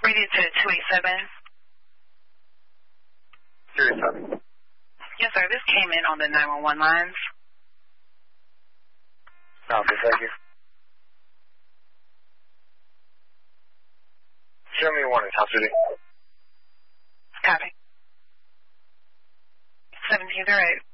Radio to 287. 287. Yes, sir. This came in on the 911 lines. Okay, thank you. Show me one in South City. Copy. 1708.